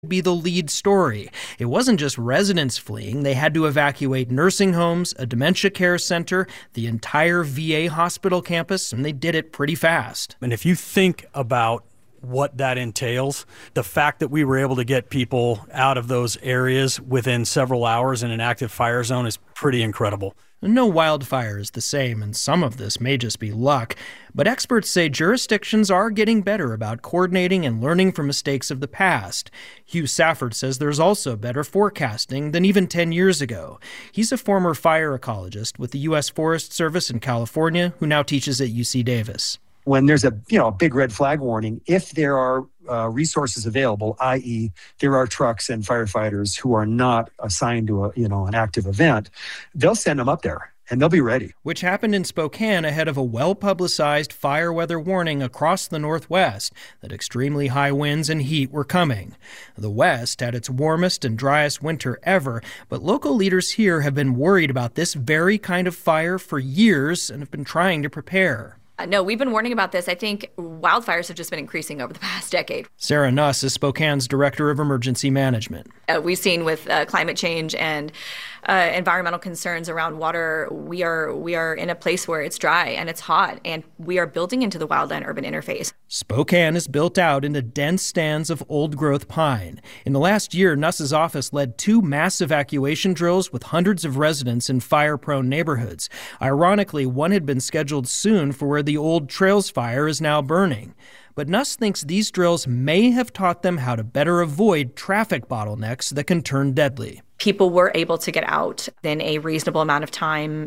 be the lead story. It wasn't just residents fleeing. They had to evacuate nursing homes, a dementia care center, the entire VA hospital campus, and they did it pretty fast. And if you think about what that entails, the fact that we were able to get people out of those areas within several hours in an active fire zone is pretty incredible. No wildfire is the same, and some of this may just be luck. But experts say jurisdictions are getting better about coordinating and learning from mistakes of the past. Hugh Safford says there's also better forecasting than even 10 years ago. He's a former fire ecologist with the U.S. Forest Service in California who now teaches at UC Davis. When there's a big red flag warning, if there are resources available, i.e. there are trucks and firefighters who are not assigned to an active event, they'll send them up there and they'll be ready. Which happened in Spokane ahead of a well-publicized fire weather warning across the Northwest that extremely high winds and heat were coming. The West had its warmest and driest winter ever, but local leaders here have been worried about this very kind of fire for years and have been trying to prepare. No, we've been warning about this. I think wildfires have just been increasing over the past decade. Sarah Nuss is Spokane's Director of Emergency Management. We've seen with climate change and environmental concerns around water, we are in a place where it's dry and it's hot, and we are building into the wildland-urban interface. Spokane is built out into dense stands of old-growth pine. In the last year, Nuss's office led 2 mass evacuation drills with hundreds of residents in fire-prone neighborhoods. Ironically, one had been scheduled soon for where the old Trails fire is now burning. But Nuss thinks these drills may have taught them how to better avoid traffic bottlenecks that can turn deadly. People were able to get out in a reasonable amount of time,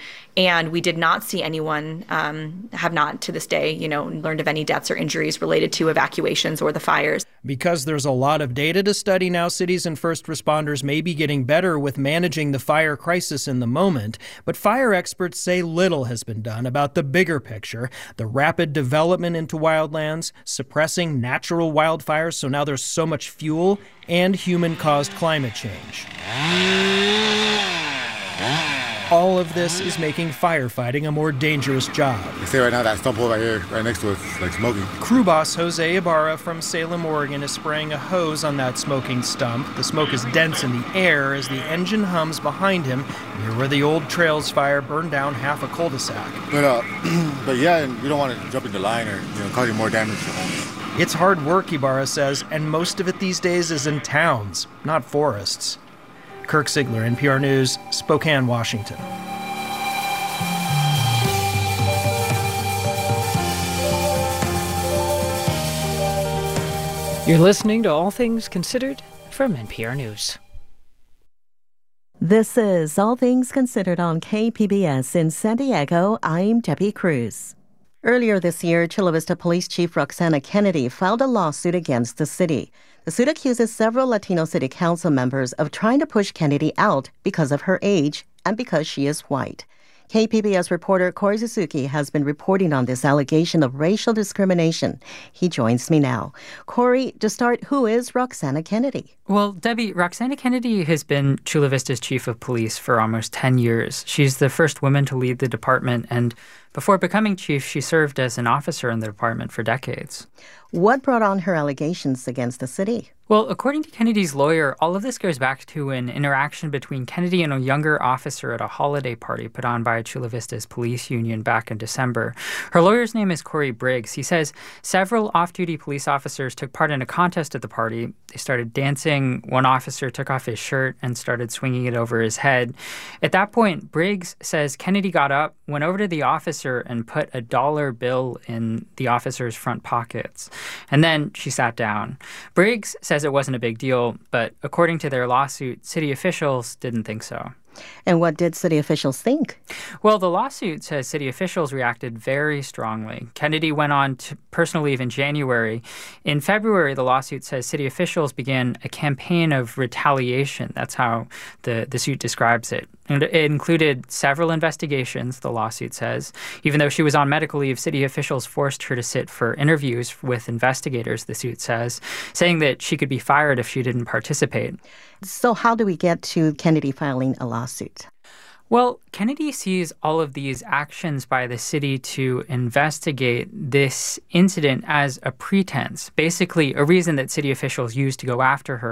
and we did not see anyone, have not to this day, learned of any deaths or injuries related to evacuations or the fires. Because there's a lot of data to study now, cities and first responders may be getting better with managing the fire crisis in the moment. But fire experts say little has been done about the bigger picture, the rapid development into wildlands, suppressing natural wildfires, so now there's so much fuel, and human-caused climate change. All of this is making firefighting a more dangerous job. You see right now that stump hole right here, right next to us, it's like smoking. Crew boss Jose Ibarra from Salem, Oregon is spraying a hose on that smoking stump. The smoke is dense in the air as the engine hums behind him near where the old Trails fire burned down half a cul-de-sac. But yeah, and you don't want to jump in the line or causing more damage to homes. It's hard work, Ibarra says, and most of it these days is in towns, not forests. Kirk Ziegler, NPR News, Spokane, Washington. You're listening to All Things Considered from NPR News. This is All Things Considered on KPBS in San Diego. I'm Debbie Cruz. Earlier this year, Chula Vista Police Chief Roxana Kennedy filed a lawsuit against the city. The suit accuses several Latino city council members of trying to push Kennedy out because of her age and because she is white. KPBS reporter Corey Suzuki has been reporting on this allegation of racial discrimination. He joins me now. Corey, to start, who is Roxana Kennedy? Well, Debbie, Roxana Kennedy has been Chula Vista's chief of police for almost 10 years. She's the first woman to lead the department, and before becoming chief, she served as an officer in the department for decades. What brought on her allegations against the city? Well, according to Kennedy's lawyer, all of this goes back to an interaction between Kennedy and a younger officer at a holiday party put on by Chula Vista's police union back in December. Her lawyer's name is Corey Briggs. He says several off-duty police officers took part in a contest at the party. They started dancing. One officer took off his shirt and started swinging it over his head. At that point, Briggs says Kennedy got up, went over to the officer, and put a $1 bill in the officer's front pockets. And then she sat down. Briggs says it wasn't a big deal, but according to their lawsuit, city officials didn't think so. And what did city officials think? Well, the lawsuit says city officials reacted very strongly. Kennedy went on to personal leave in January. In February, the lawsuit says city officials began a campaign of retaliation. That's how the suit describes it. And it included several investigations, the lawsuit says. Even though she was on medical leave, city officials forced her to sit for interviews with investigators, the suit says, saying that she could be fired if she didn't participate. So how do we get to Kennedy filing a lawsuit? Well, Kennedy sees all of these actions by the city to investigate this incident as a pretense, basically a reason that city officials used to go after her